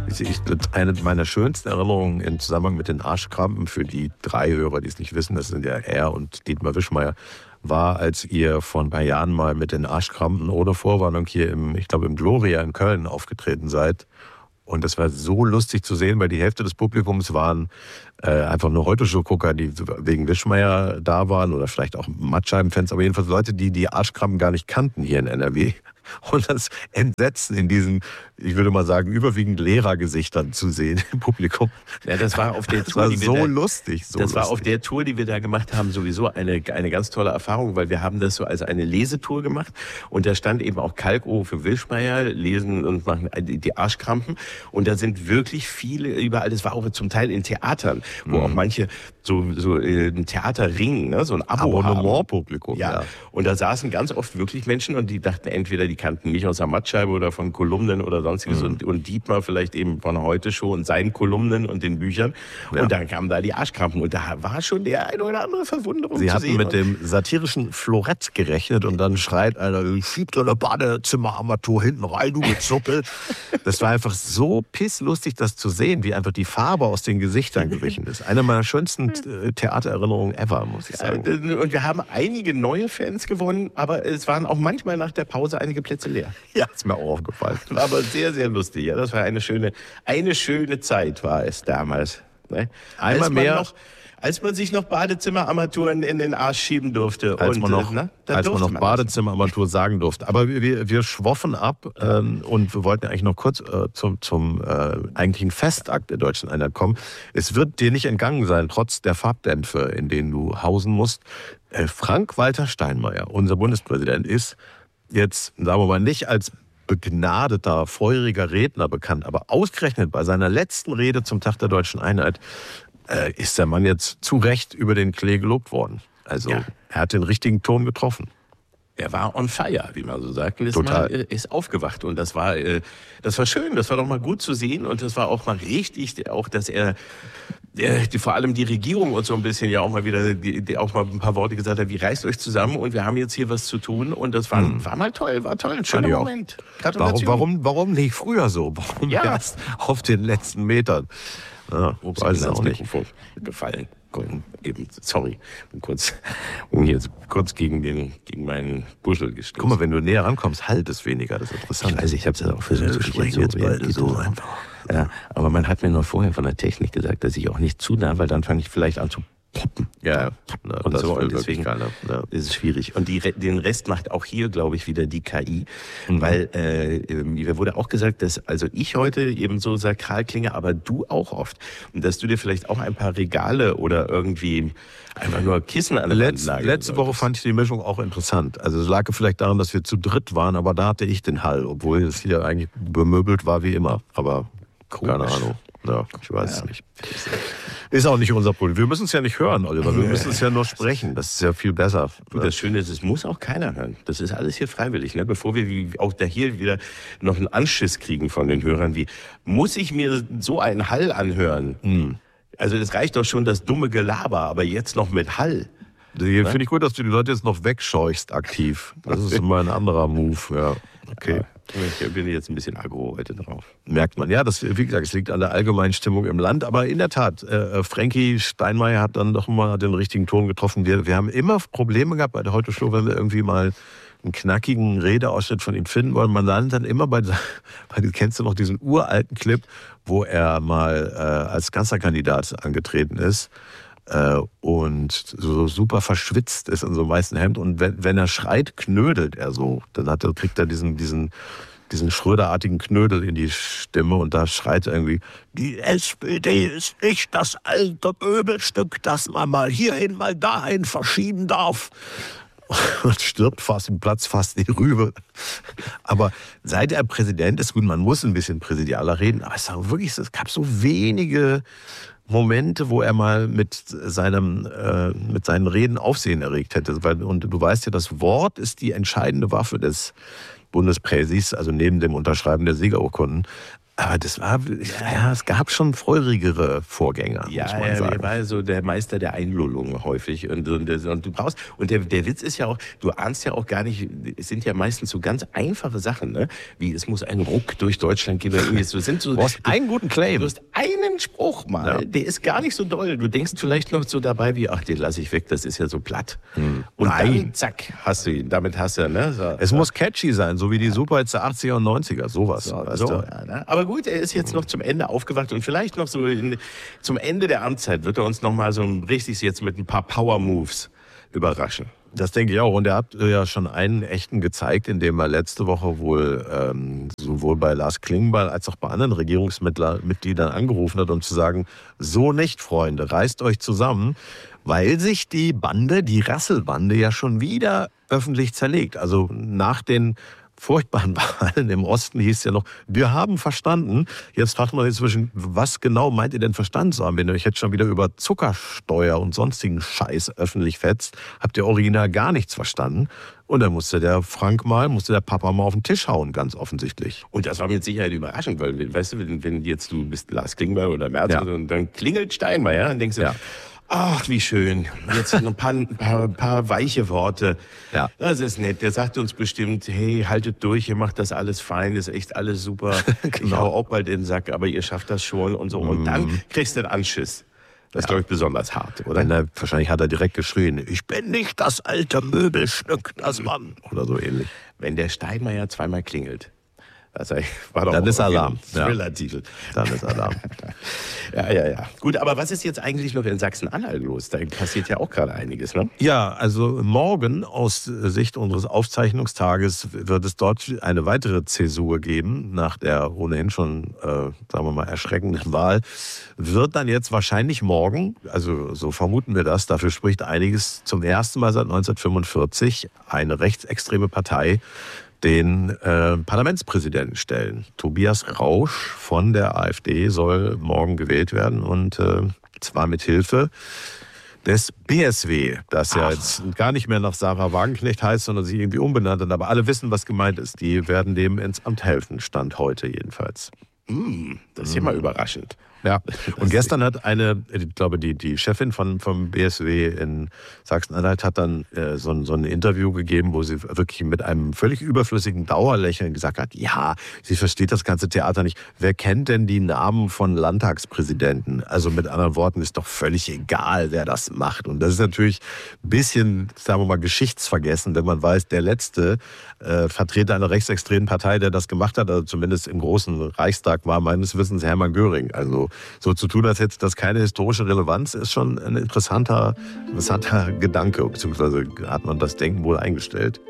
Eine meiner schönsten Erinnerungen im Zusammenhang mit den Arschkrampen, für die 3 Hörer, die es nicht wissen, das sind ja er und Dietmar Wischmeier, war, als ihr vor ein paar Jahren mal mit den Arschkrampen ohne Vorwarnung hier im Gloria in Köln aufgetreten seid. Und das war so lustig zu sehen, weil die Hälfte des Publikums waren einfach nur Heute-Show-Gucker, die wegen Wischmeier da waren oder vielleicht auch Mattscheiben-Fans, aber jedenfalls Leute, die die Arschkrampen gar nicht kannten hier in NRW. Und das Entsetzen in diesen, ich würde mal sagen, überwiegend Lehrergesichtern zu sehen im Publikum. Ja, das war auf der Tour, die wir da, lustig. Das war auf der Tour, die wir da gemacht haben, sowieso eine ganz tolle Erfahrung, weil wir haben das so als eine Lesetour gemacht und da stand eben auch Kalkow für Wischmeier, lesen und machen die Arschkrampen und da sind wirklich viele überall, das war auch zum Teil in Theatern, wo auch manche so ein Theaterring, ne, so ein Abonnement-Publikum. Ja. Und da saßen ganz oft wirklich Menschen und die dachten entweder, die kannten mich aus der Mattscheibe oder von Kolumnen oder sonstiges und Dietmar vielleicht eben von Heute-Show und seinen Kolumnen und den Büchern. Ja. Und dann kamen da die Arschkrampen und da war schon der eine oder andere Verwunderung Sie zu hatten sehen. mit dem satirischen Florett gerechnet und dann schreit einer, schiebt so eine Badezimmerarmatur hinten rein, du mit Suppe. Das war einfach so pisslustig, das zu sehen, wie einfach die Farbe aus den Gesichtern gewichen ist. Eine meiner schönsten Theatererinnerungen ever, muss ich sagen. Und wir haben einige neue Fans gewonnen, aber es waren auch manchmal nach der Pause einige Plätze leer. Ja, ist mir auch aufgefallen. War aber sehr, sehr lustig. Ja, das war eine schöne Zeit war es damals. Ne? Einmal mehr. Als man sich noch Badezimmerarmaturen in den Arsch schieben durfte. Als man noch Badezimmerarmatur sagen durfte. Aber wir schwoffen ab und wir wollten eigentlich noch kurz zum eigentlichen Festakt der Deutschen Einheit kommen. Es wird dir nicht entgangen sein, trotz der Farbdämpfe, in denen du hausen musst. Frank-Walter Steinmeier, unser Bundespräsident, ist jetzt, sagen wir mal, nicht als begnadeter, feuriger Redner bekannt, aber ausgerechnet bei seiner letzten Rede zum Tag der Deutschen Einheit ist der Mann jetzt zu Recht über den Klee gelobt worden. Also Er hat den richtigen Ton getroffen. Er war on fire, wie man so sagt. Total. Ist aufgewacht und das war schön, das war doch mal gut zu sehen und das war auch mal richtig, auch dass er vor allem die Regierung und so ein bisschen ja auch mal wieder auch mal ein paar Worte gesagt hat, wie reißt euch zusammen und wir haben jetzt hier was zu tun und das war mal toll, ein schöner Moment. Warum nicht früher so? Warum erst auf den letzten Metern? Ja, weiß es auch nicht. Gefallen. Eben, sorry, kurz gegen meinen Buschel gestoßen. Guck mal, wenn du näher rankommst, halt es weniger, das ist interessant. Ich habe es ja auch versucht zu sprechen. Jetzt beide so einfach. Ja, aber man hat mir noch vorher von der Technik gesagt, dass ich auch nicht zu nah, weil dann fange ich vielleicht an zu poppen. Ja, und so, und deswegen ist es schwierig. Und den Rest macht auch hier, glaube ich, wieder die KI, weil mir wurde auch gesagt, dass also ich heute eben so sakral klinge, aber du auch oft. Und dass du dir vielleicht auch ein paar Regale oder irgendwie einfach nur Kissen an der Wand nageln Letzte Woche fand ich die Mischung auch interessant. Also es lag vielleicht daran, dass wir zu dritt waren, aber da hatte ich den Hall, obwohl es hier eigentlich bemöbelt war wie immer. Aber keine Ahnung. Ja, ich weiß es nicht. Ist auch nicht unser Problem. Wir müssen es ja nicht hören, Oliver. Wir müssen es ja nur sprechen. Das ist ja viel besser. Und das Schöne ist, es muss auch keiner hören. Das ist alles hier freiwillig. Ne? Bevor wir auch da hier wieder noch einen Anschiss kriegen von den Hörern, wie muss ich mir so einen Hall anhören? Also das reicht doch schon das dumme Gelaber, aber jetzt noch mit Hall. Finde ich gut, dass du die Leute jetzt noch wegscheuchst aktiv. Das ist immer ein anderer Move. Ja, okay. Ja. Ich bin jetzt ein bisschen aggro heute drauf. Merkt man. Ja, das, wie gesagt, es liegt an der allgemeinen Stimmung im Land. Aber in der Tat, Frankie Steinmeier hat dann doch mal den richtigen Ton getroffen. Wir haben immer Probleme gehabt bei der Heute-Show, wenn wir irgendwie mal einen knackigen Redeausschnitt von ihm finden wollen. Man landet dann immer kennst du noch diesen uralten Clip, wo er mal als Kanzlerkandidat angetreten ist. Und so super verschwitzt ist in so einem weißen Hemd. Und wenn er schreit, knödelt er so. Dann kriegt er diesen Schröderartigen Knödel in die Stimme und da schreit er irgendwie, die SPD ist nicht das alte Möbelstück, das man mal hierhin, mal dahin verschieben darf. Und stirbt fast und platzt fast die Rübe. Aber seit er Präsident ist, gut, man muss ein bisschen präsidialer reden, aber es gab so wenige Momente, wo er mal mit seinen Reden Aufsehen erregt hätte. Und du weißt ja, das Wort ist die entscheidende Waffe des Bundespräsis, also neben dem Unterschreiben der Siegerurkunden. Aber das war, ja, es gab schon feurigere Vorgänger, muss man sagen. Er war so der Meister der Einlullung häufig. Und du brauchst, und der Witz ist ja auch, du ahnst ja auch gar nicht, es sind ja meistens so ganz einfache Sachen, ne? Wie, es muss ein Ruck durch Deutschland gehen. Du hast einen guten Claim. Du hast einen Spruch mal, der ist gar nicht so doll. Du denkst vielleicht noch so dabei wie, ach, den lasse ich weg, das ist ja so platt. Und dann, zack, hast du ihn. Damit hast du, ne? So, es muss catchy sein, so wie die Superhits der 80er und 90er, sowas. Ja, ne? Aber gut, er ist jetzt noch zum Ende aufgewacht und vielleicht noch so zum Ende der Amtszeit wird er uns noch mal so richtig jetzt mit ein paar Power-Moves überraschen. Das denke ich auch. Und er hat ja schon einen echten gezeigt, indem er letzte Woche wohl sowohl bei Lars Klingbeil als auch bei anderen Regierungsmitgliedern angerufen hat, um zu sagen, so nicht, Freunde, reißt euch zusammen, weil sich die Rasselbande ja schon wieder öffentlich zerlegt. Also nach den furchtbaren Wahlen im Osten hieß es ja noch, wir haben verstanden. Jetzt fragt man inzwischen, was genau meint ihr denn verstanden zu haben? Wenn ihr euch jetzt schon wieder über Zuckersteuer und sonstigen Scheiß öffentlich fetzt, habt ihr original gar nichts verstanden. Und dann musste der Papa mal auf den Tisch hauen, ganz offensichtlich. Und das war mit Sicherheit überraschend, weil, weißt du, wenn jetzt du bist Lars Klingbeil oder Merz und dann klingelt Steinmeier, dann denkst du, ach, wie schön. Jetzt noch ein paar weiche Worte. Ja. Das ist nett. Der sagt uns bestimmt, hey, haltet durch, ihr macht das alles fein, ist echt alles super. Genau. Ich hau auch bald in den Sack, aber ihr schafft das schon und so. Und dann kriegst du den Anschiss. Das ist, glaube ich, besonders hart, oder? Wahrscheinlich hat er direkt geschrien, ich bin nicht das alte Möbelstück, das Mann. Oder so ähnlich. Wenn der Steinmeier zweimal klingelt, das war doch dann ist Alarm. Thriller-Titel. Dann ist Alarm. Ja. Gut, aber was ist jetzt eigentlich noch in Sachsen-Anhalt los? Da passiert ja auch gerade einiges, ne? Ja, also morgen aus Sicht unseres Aufzeichnungstages wird es dort eine weitere Zäsur geben, nach der ohnehin schon, sagen wir mal, erschreckenden Wahl. Wird dann jetzt wahrscheinlich morgen, also so vermuten wir das, dafür spricht einiges, zum ersten Mal seit 1945 eine rechtsextreme Partei den Parlamentspräsidenten stellen. Tobias Rausch von der AfD soll morgen gewählt werden und zwar mit Hilfe des BSW, das ja jetzt gar nicht mehr nach Sarah Wagenknecht heißt, sondern sich irgendwie umbenannt hat. Aber alle wissen, was gemeint ist. Die werden dem ins Amt helfen, Stand heute jedenfalls. Das ist ja mal überraschend. Ja, und gestern hat ich glaube, die Chefin vom BSW in Sachsen-Anhalt hat dann so ein Interview gegeben, wo sie wirklich mit einem völlig überflüssigen Dauerlächeln gesagt hat, ja, sie versteht das ganze Theater nicht. Wer kennt denn die Namen von Landtagspräsidenten? Also mit anderen Worten, ist doch völlig egal, wer das macht. Und das ist natürlich ein bisschen, sagen wir mal, geschichtsvergessen, wenn man weiß, der letzte Vertreter einer rechtsextremen Partei, der das gemacht hat, also zumindest im großen Reichstag, war meines Wissens Hermann Göring. Also so zu tun, als hätte das keine historische Relevanz, ist schon ein interessanter Gedanke, beziehungsweise hat man das Denken wohl eingestellt.